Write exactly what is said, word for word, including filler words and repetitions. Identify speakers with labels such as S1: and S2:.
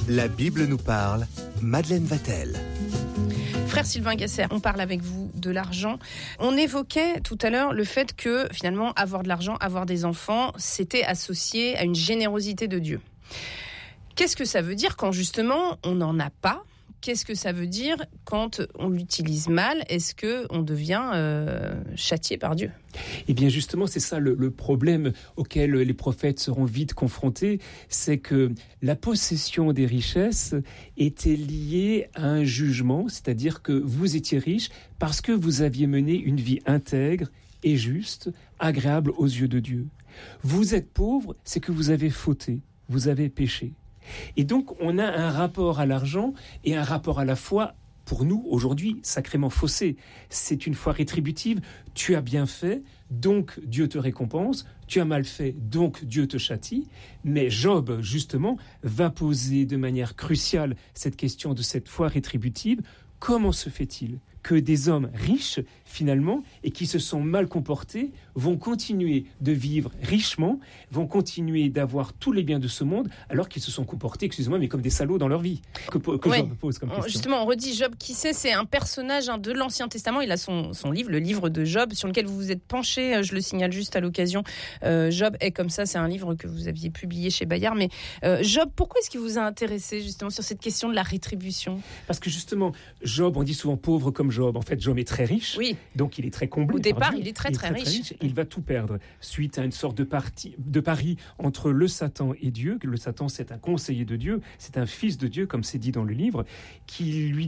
S1: La Bible nous parle, Madeleine Vatel.
S2: Frère Sylvain Gasser, on parle avec vous de l'argent. On évoquait tout à l'heure le fait que finalement avoir de l'argent, avoir des enfants, c'était associé à une générosité de Dieu. Qu'est-ce que ça veut dire quand justement on n'en a pas ? Qu'est-ce que ça veut dire quand on l'utilise mal ? Est-ce qu'on devient euh, châtié par Dieu ?
S3: Eh bien justement, c'est ça le, le problème auquel les prophètes seront vite confrontés, c'est que la possession des richesses était liée à un jugement, c'est-à-dire que vous étiez riche parce que vous aviez mené une vie intègre et juste, agréable aux yeux de Dieu. Vous êtes pauvre, c'est que vous avez fauté, vous avez péché. Et donc, on a un rapport à l'argent et un rapport à la foi, pour nous, aujourd'hui, sacrément faussé. C'est une foi rétributive. Tu as bien fait, donc Dieu te récompense. Tu as mal fait, donc Dieu te châtie. Mais Job, justement, va poser de manière cruciale cette question de cette foi rétributive. Comment se fait-il que des hommes riches, finalement, et qui se sont mal comportés, vont continuer de vivre richement, vont continuer d'avoir tous les biens de ce monde, alors qu'ils se sont comportés, excusez-moi, mais comme des salauds dans leur vie. Que, que
S2: ouais.
S3: Job pose comme question.
S2: Justement, on redit Job, qui c'est ? C'est un personnage hein, de l'Ancien Testament. Il a son, son livre, le livre de Job, sur lequel vous vous êtes penché. Je le signale juste à l'occasion. Euh, Job est comme ça. C'est un livre que vous aviez publié chez Bayard. Mais euh, Job, pourquoi est-ce qu'il vous a intéressé justement sur cette question de la rétribution ?
S3: Parce que justement, Job, on dit souvent pauvre comme Job. En fait, Job est très riche,
S2: oui.
S3: Donc il est très comblé.
S2: Au départ,
S3: Dieu.
S2: il est très,
S3: il est
S2: très,
S3: très,
S2: riche.
S3: très riche. Il va tout perdre suite à une sorte de, parti, de pari entre le Satan et Dieu. Le Satan, c'est un conseiller de Dieu, c'est un fils de Dieu, comme c'est dit dans le livre, qui lui